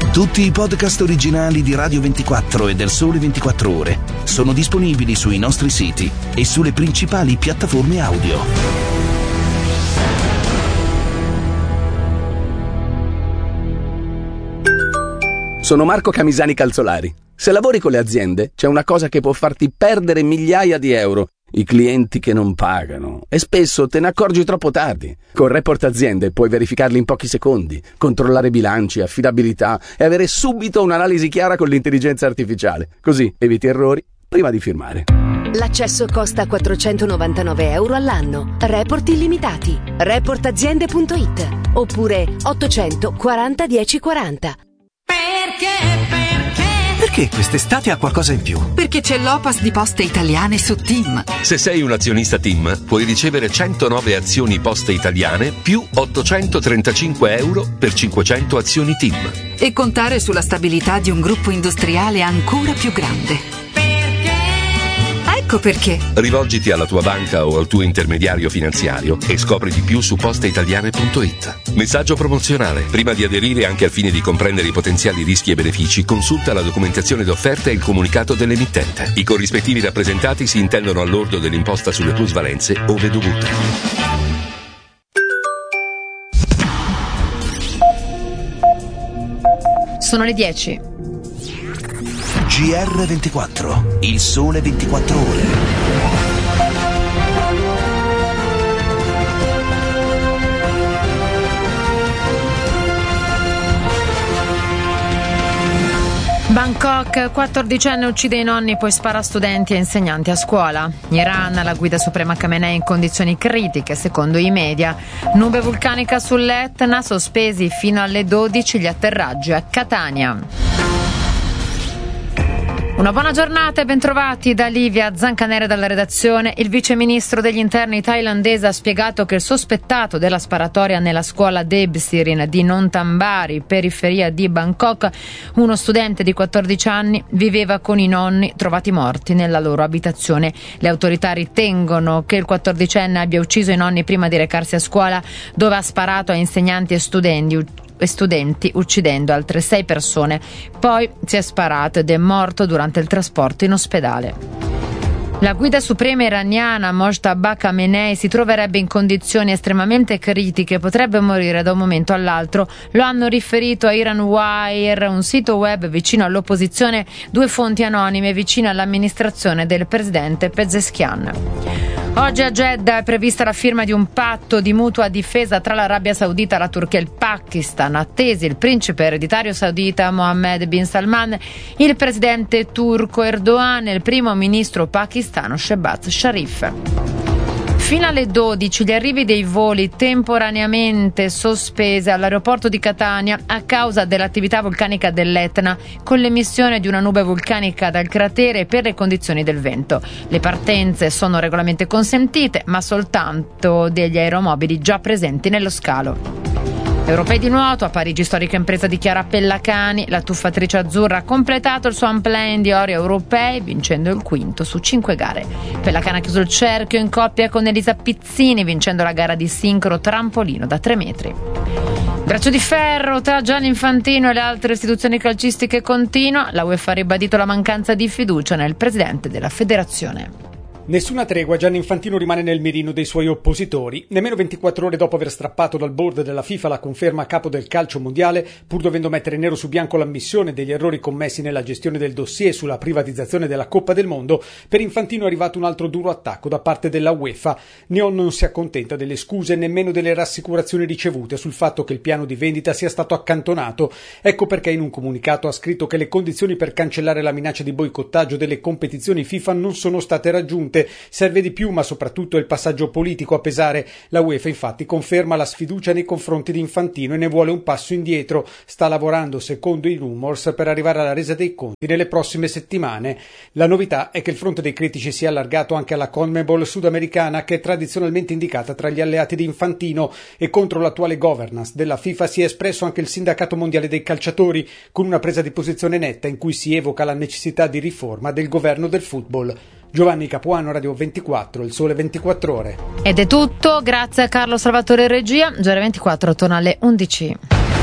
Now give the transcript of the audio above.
Tutti i podcast originali di Radio 24 e del Sole 24 Ore sono disponibili sui nostri siti e sulle principali piattaforme audio. Sono Marco Camisani Calzolari. Se lavori con le aziende, c'è una cosa che può farti perdere migliaia di euro: i clienti che non pagano. E spesso te ne accorgi troppo tardi. Con Report Aziende puoi verificarli in pochi secondi, controllare bilanci, affidabilità e avere subito un'analisi chiara con l'intelligenza artificiale. Così eviti errori prima di firmare. L'accesso costa 499 euro all'anno. Report illimitati. Reportaziende.it oppure 840 1040. Perché quest'estate ha qualcosa in più? Perché c'è l'Opas di Poste Italiane su TIM. Se sei un azionista TIM, puoi ricevere 109 azioni Poste Italiane più 835 euro per 500 azioni TIM. E contare sulla stabilità di un gruppo industriale ancora più grande. Ecco perché. Rivolgiti alla tua banca o al tuo intermediario finanziario e scopri di più su posteitaliane.it. Messaggio promozionale. Prima di aderire, anche al fine di comprendere i potenziali rischi e benefici, consulta la documentazione d'offerta e il comunicato dell'emittente. I corrispettivi rappresentati si intendono al lordo dell'imposta sulle plusvalenze ove dovute. Sono le 10. GR24, il Sole 24 Ore. Bangkok, 14enne uccide i nonni poi spara a studenti e insegnanti a scuola. Iran, la guida suprema Khamenei in condizioni critiche secondo i media. Nube vulcanica sull'Etna, sospesi fino alle 12 gli atterraggi a Catania. Una buona giornata e bentrovati da Livia Zancanere dalla redazione. Il vice ministro degli interni thailandese ha spiegato che il sospettato della sparatoria nella scuola Debsirin di Nonthaburi, periferia di Bangkok, uno studente di 14 anni, viveva con i nonni trovati morti nella loro abitazione. Le autorità ritengono che il 14enne abbia ucciso i nonni prima di recarsi a scuola, dove ha sparato a insegnanti e studenti, uccidendo altre 6 persone. Poi si è sparato ed è morto durante il trasporto in ospedale. La guida suprema iraniana Mojtaba Khamenei si troverebbe in condizioni estremamente critiche, potrebbe morire da un momento all'altro. Lo hanno riferito a Iran Wire, un sito web vicino all'opposizione, 2 fonti anonime vicine all'amministrazione del presidente Pezeshkian. Oggi a Jeddah è prevista la firma di un patto di mutua difesa tra l'Arabia Saudita, la Turchia e il Pakistan, attesi il principe ereditario saudita Mohammed bin Salman, il presidente turco Erdogan e il primo ministro pakistano Shehbaz Sharif. Fino alle 12 gli arrivi dei voli temporaneamente sospesi all'aeroporto di Catania a causa dell'attività vulcanica dell'Etna, con l'emissione di una nube vulcanica dal cratere per le condizioni del vento. Le partenze sono regolarmente consentite, ma soltanto degli aeromobili già presenti nello scalo. Europei di nuoto, a Parigi storica impresa di Chiara Pellacani, la tuffatrice azzurra ha completato il suo unplane di ori europei vincendo il quinto su 5 gare. Pellacani ha chiuso il cerchio in coppia con Elisa Pizzini vincendo la gara di sincro trampolino da 3 metri. Braccio di ferro tra Gianni Infantino e le altre istituzioni calcistiche continua. La UEFA ha ribadito la mancanza di fiducia nel presidente della federazione. Nessuna tregua, Gianni Infantino rimane nel mirino dei suoi oppositori. Nemmeno 24 ore dopo aver strappato dal board della FIFA la conferma a capo del calcio mondiale, pur dovendo mettere nero su bianco l'ammissione degli errori commessi nella gestione del dossier sulla privatizzazione della Coppa del Mondo, per Infantino è arrivato un altro duro attacco da parte della UEFA. Neon non si accontenta delle scuse e nemmeno delle rassicurazioni ricevute sul fatto che il piano di vendita sia stato accantonato. Ecco perché in un comunicato ha scritto che le condizioni per cancellare la minaccia di boicottaggio delle competizioni FIFA non sono state raggiunte. Serve di più, ma soprattutto il passaggio politico a pesare. La UEFA infatti conferma la sfiducia nei confronti di Infantino e ne vuole un passo indietro. Sta lavorando, secondo i rumors, per arrivare alla resa dei conti nelle prossime settimane. La novità è che il fronte dei critici si è allargato anche alla CONMEBOL sudamericana, che è tradizionalmente indicata tra gli alleati di Infantino, e contro l'attuale governance della FIFA si è espresso anche il sindacato mondiale dei calciatori, con una presa di posizione netta in cui si evoca la necessità di riforma del governo del football. Giovanni Capuano, Radio 24, il Sole 24 Ore. Ed è tutto, grazie a Carlo Salvatore Regia. GR24 torna alle 11.